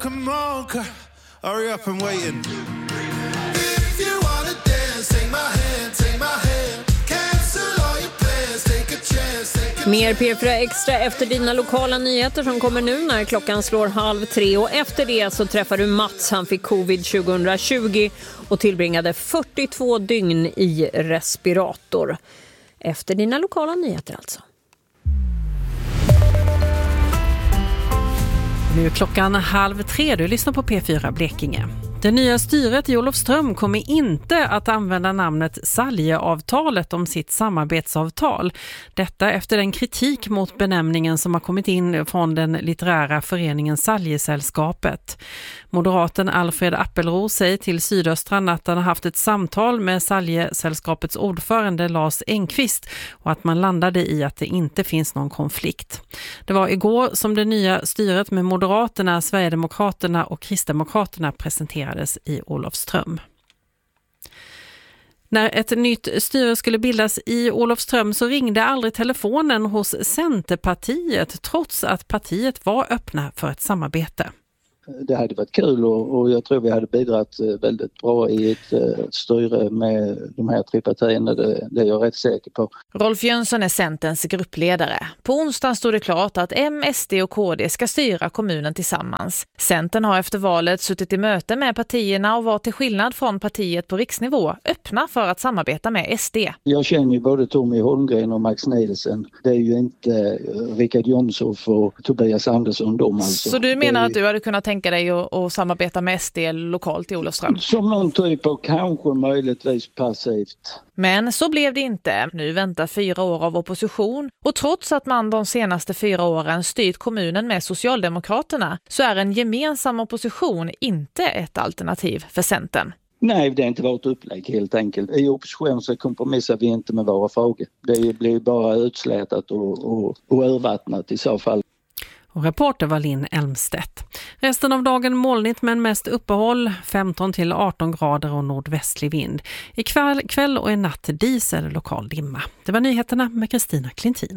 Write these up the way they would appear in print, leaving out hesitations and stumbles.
come on, hurry up and waiting. If you wanna dance, take my hand, cancel all your plans, take a chance, Mer P4 Extra efter dina lokala nyheter som kommer nu när klockan slår 2:30. Och efter det så träffar du Mats. Han fick covid 2020 och tillbringade 42 dygn i respirator. Efter dina lokala nyheter alltså. Nu är klockan 2:30. Du lyssnar på P4 Blekinge. Det nya styret i Olofström kommer inte att använda namnet Saljeavtalet om sitt samarbetsavtal. Detta efter den kritik mot benämningen som har kommit in från den litterära föreningen Saljesällskapet. Moderaten Alfred Appelro säger till Sydöstran att han har haft ett samtal med Saljesällskapets ordförande Lars Engqvist och att man landade i att det inte finns någon konflikt. Det var igår som det nya styret med Moderaterna, Sverigedemokraterna och Kristdemokraterna presenterades i Olofström. När ett nytt styre skulle bildas i Olofström så ringde aldrig telefonen hos Centerpartiet trots att partiet var öppna för ett samarbete. Det hade varit kul och jag tror vi hade bidragit väldigt bra i ett styre med de här tre partierna, det är jag rätt säker på. Rolf Jönsson är Centerns gruppledare. På onsdagen stod det klart att M, SD och KD ska styra kommunen tillsammans. Centern har efter valet suttit i möte med partierna och var till skillnad från partiet på riksnivå öppna för att samarbeta med SD. Jag känner ju både Tommy Holmgren och Max Nielsen. Det är ju inte Rickard Jonshoff och Tobias Andersson de alltså. Så du menar att du hade kunnat tänka dig att samarbeta med SD lokalt i Olofström? Som någon typ av kanske möjligtvis passivt. Men så blev det inte. Nu väntar 4 år av opposition och trots att man de senaste 4 åren styrt kommunen med Socialdemokraterna så är en gemensam opposition inte ett alternativ för Centern. Nej, det har inte varit upplägg helt enkelt. I opposition så kompromissar vi inte med våra frågor. Det blir bara utslätat och urvattnat i så fall. Och reporter var Linn Elmstedt. Resten av dagen molnigt men mest uppehåll, 15 till 18 grader och nordvästlig vind. Kväll och i natt diesel lokal dimma. Det var nyheterna med Kristina Klintin.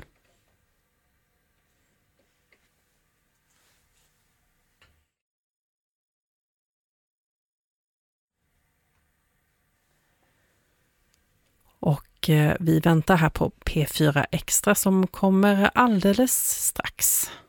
Och vi väntar här på P4 Extra som kommer alldeles strax.